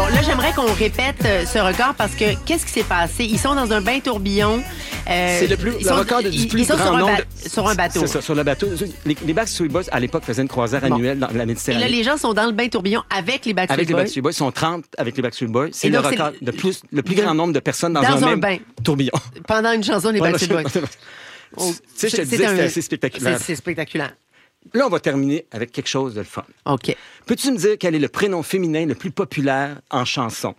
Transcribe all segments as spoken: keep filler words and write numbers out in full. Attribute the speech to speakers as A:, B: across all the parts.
A: Bon, là, j'aimerais qu'on répète euh, ce record parce que qu'est-ce qui s'est passé? Ils sont dans un bain tourbillon. Euh,
B: C'est le, plus,
A: ils
B: le
A: sont,
B: record de, du
A: ils,
B: plus
A: ils sont
B: grand
A: sur un,
B: nombre.
A: ba-
B: de...
A: sur un bateau.
B: C'est ça, sur le bateau. Les, les Backstreet Boys, à l'époque, faisaient une croisière
A: Bon.
B: annuelle dans la
A: Et
B: Méditerranée.
A: là, les gens sont dans le bain tourbillon avec les Backstreet
B: Avec les
A: Boys.
B: Backstreet Boys, ils sont trente avec les Backstreet Boys. C'est
A: Et
B: le
A: donc, c'est
B: record
A: le-
B: de plus, le plus
A: de-
B: grand nombre de personnes dans,
A: dans
B: un,
A: un
B: même
A: bain.
B: tourbillon.
A: Pendant une chanson des Backstreet Boys. Oh,
B: Tu sais, je te
A: c'est-
B: disais
A: c'est
B: que c'était
A: un-
B: assez spectaculaire.
A: C'est, c'est spectaculaire.
B: Là, on va terminer avec quelque chose de le fun.
A: OK.
B: Peux-tu me dire quel est le prénom féminin le plus populaire en chanson?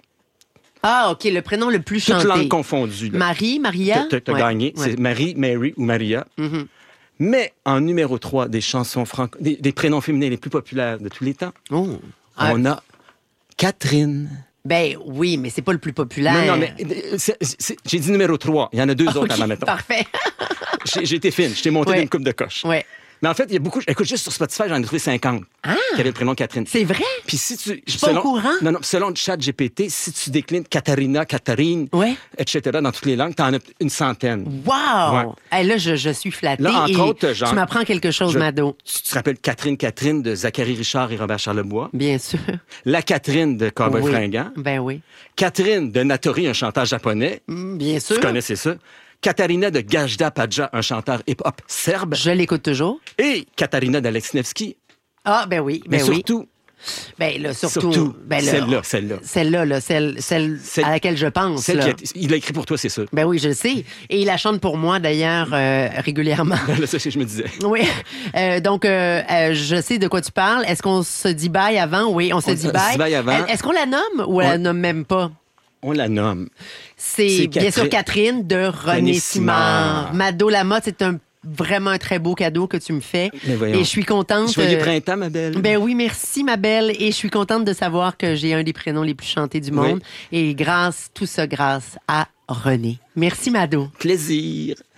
A: Ah, OK, le prénom le plus
B: Toutes
A: chanté.
B: langues confondues. là.
A: Marie, Maria?
B: T'as, t'as
A: Ouais.
B: gagné.
A: Ouais.
B: C'est Marie, Mary ou Maria.
A: Mhm.
B: Mais en numéro trois des chansons franco... des, des prénoms féminins les plus populaires de tous les temps,
A: Oh. Ah,
B: on a Catherine.
A: ben oui, mais c'est pas le plus populaire.
B: Non, non, mais euh, c'est- c'est- j'ai dit numéro trois. Il y en a deux
A: OK,
B: autres avant, mettons.
A: parfait.
B: J'ai, j'ai été fine. Je t'ai monté
A: Ouais.
B: d'une coupe de coche.
A: Ouais.
B: Mais en fait, il y a beaucoup... Écoute, juste sur Spotify, j'en ai trouvé cinquante
A: Ah!
B: qui avaient le prénom Catherine.
A: C'est vrai?
B: Puis si tu...
A: suis pas au courant.
B: Non, non, selon ChatGPT, si tu déclines Katharina, Catherine,
A: Ouais.
B: et cetera, dans toutes les langues, t'en as une centaine.
A: Wow!
B: Ouais.
A: Hey, là, je, je suis flattée.
B: Là, entre
A: et
B: autres, genre,
A: tu m'apprends quelque chose,
B: Je-
A: Mado.
B: Tu te rappelles Catherine Catherine de Zachary Richard et Robert Charlebois?
A: Bien sûr.
B: La Catherine de Cowboy
A: Oui.
B: Fringant.
A: Ben oui.
B: Catherine de Natori, un chanteur japonais.
A: Mm, Bien sûr.
B: Tu connaissais ça. Katharina de Gajda Padja, un chanteur hip-hop serbe.
A: Je l'écoute toujours.
B: Et Katharina d'Alex Nevsky.
A: Ah, ben oui.
B: Mais
A: Ben oui.
B: surtout,
A: Ben là, surtout.
B: surtout,
A: ben là,
B: celle-là, celle-là.
A: Celle-là, là, celle, celle,
B: Celle-
A: à laquelle je pense.
B: Celle
A: là.
B: qui a, il l'a écrit pour toi, c'est ça.
A: Ben oui, je le sais. Et il la chante pour moi, d'ailleurs, euh, régulièrement.
B: Là, ça, c'est ce que je me disais.
A: Oui. Euh, donc, euh, euh, je sais de quoi tu parles. Est-ce qu'on se dit bye avant? Oui, on se
B: On
A: dit
B: se
A: bye.
B: dit bye avant.
A: Est-ce qu'on la nomme ou on la
B: On-
A: nomme même pas?
B: On la nomme.
A: C'est
B: C'est
A: bien sûr Catherine de René
B: René
A: Simard.
B: Simard.
A: Mado Lamotte, c'est un vraiment un très beau cadeau que tu me fais.
B: Mais voyons.
A: Et je suis contente.
B: Joyeux
A: euh,
B: printemps, ma belle.
A: Ben oui, merci ma belle. Et je suis contente de savoir que j'ai un des prénoms les plus chantés du monde. Et grâce, tout ça grâce à René. Merci Mado.
B: Plaisir.